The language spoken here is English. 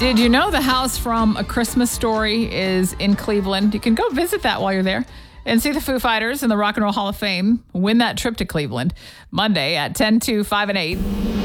Did you know the house from A Christmas Story is in Cleveland? You can go visit that while you're there and see the Foo Fighters in the Rock and Roll Hall of Fame. Win that trip to Cleveland Monday at 10, 2, 5, and 8.